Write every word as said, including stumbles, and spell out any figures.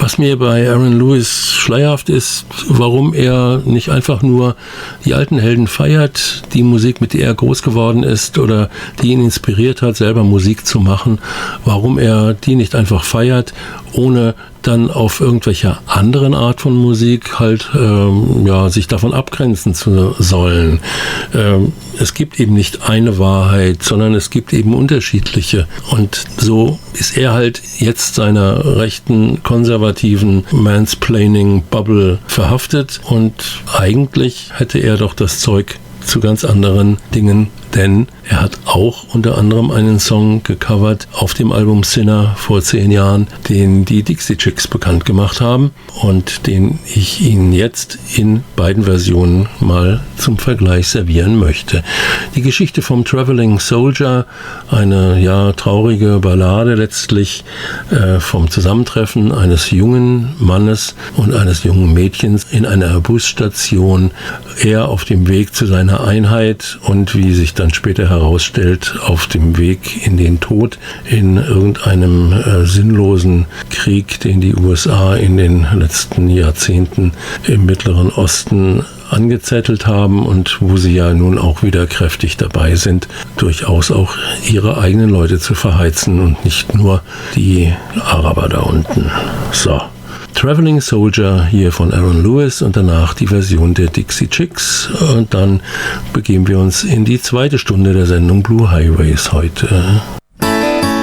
Was mir bei Aaron Lewis schleierhaft ist, warum er nicht einfach nur die alten Helden feiert, die Musik, mit der er groß geworden ist oder die ihn inspiriert hat, selber Musik zu machen, warum er die nicht einfach feiert, ohne dann auf irgendwelcher anderen Art von Musik halt ähm, ja, sich davon abgrenzen zu sollen. Ähm, es gibt eben nicht eine Wahrheit, sondern es gibt eben unterschiedliche. Und so ist er halt jetzt seiner rechten, konservativen Mansplaining-Bubble verhaftet. Und eigentlich hätte er doch das Zeug zu ganz anderen Dingen, denn er hat auch unter anderem einen Song gecovert auf dem Album Sinner vor zehn Jahren, den die Dixie Chicks bekannt gemacht haben und den ich Ihnen jetzt in beiden Versionen mal zum Vergleich servieren möchte. Die Geschichte vom Traveling Soldier, eine ja traurige Ballade letztlich äh, vom Zusammentreffen eines jungen Mannes und eines jungen Mädchens in einer Busstation, er auf dem Weg zu seiner Einheit und wie sich dann später herausstellt, auf dem Weg in den Tod in irgendeinem äh, sinnlosen Krieg, den die U S A in den letzten Jahrzehnten im Mittleren Osten angezettelt haben und wo sie ja nun auch wieder kräftig dabei sind, durchaus auch ihre eigenen Leute zu verheizen und nicht nur die Araber da unten. So. Traveling Soldier hier von Aaron Lewis und danach die Version der Dixie Chicks. Und dann begeben wir uns in die zweite Stunde der Sendung Blue Highways heute.